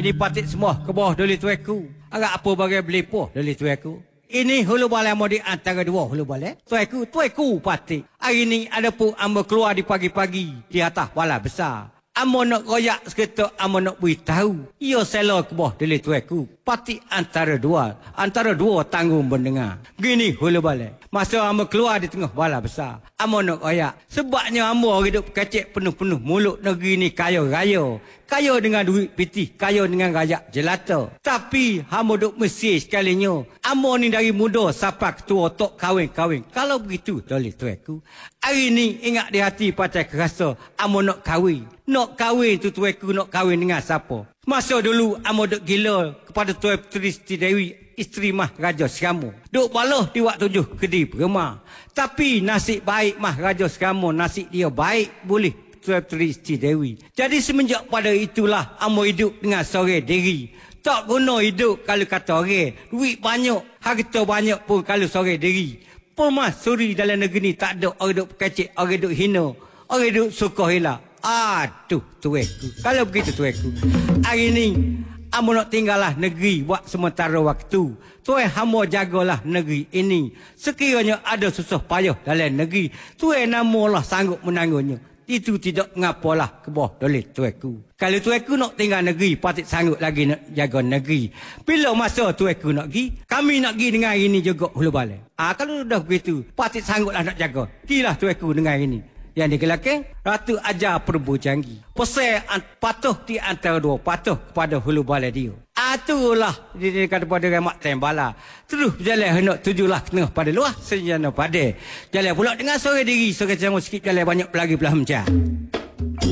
lipatik semua ke bawah doli tueku. Agak apa bagai belipoh doli tueku. Ini hulu balai mau di antara dua hulu balai. Tueku patik. Hari ni ada pun amba keluar di pagi-pagi di atas balai besar. Amo nak royak seketuk, amo nak beritahu. Ia selo ke bawah deli tueku. Pati antara dua tanggung mendengar. Gini hulu balai. Masa amo keluar di tengah balai besar. Amo nak royak. Sebabnya amo hidup kecek penuh-penuh mulut negeri ni kaya raya. Kaya dengan duit piti, kaya dengan rakyat jelata. Tapi amo duk mesti sekalinya. Amo ni dari muda sampai ketua tok kahwin-kahwin. Kalau begitu doli tueku. Hari ni ingat di hati patai kerasa amo nak kahwin. Nak kahwin tu tueku nak kahwin dengan siapa? Masa dulu amo duk gila kepada Tuan Puteri Siti Dewi, isteri Mah Raja Seramu. Duk baloh di waktu tujuh kedi berema. Tapi nasib baik Mah Raja Seramu, nasib dia baik boleh Tuan Puteri Siti Dewi. Jadi semenjak pada itulah amo hidup dengan sore diri. Tak guna hidup kalau kata orang. Duit banyak, harta banyak pun kalau sore diri. Permasuri dalam negeri ni tak ada orang duk kecek, orang duk hina, orang duk suka hilang. Aduh tueku. Kalau begitu tueku, hari ni amo nak tinggallah negeri buat sementara waktu. Tuan hamba jagalah negeri ini. Sekiranya ada susah payah dalam negeri, tuan namalah sanggup menanggungnya. Itu tidak mengapalah ke bawah dolit tueku. Kalau tueku nak tinggal negeri, patut sanggup lagi nak jaga negeri. Bila masa tueku nak pergi, kami nak pergi dengan ini juga hulu balai. Kalau dah begitu, patut sangguplah nak jaga. Gilah tueku dengan ini. Yang digelakkan Ratu Ajar Perbu Canggih. Pesan patuh di antara dua, patuh kepada hulu balai dia. Itulah dia kata pada remak tembala. Terus berjalan hendak tujulah tengah pada luar senjana pada. Jalan pula dengan sore diri, sore jangan sikit jalan banyak pelagi belah macam.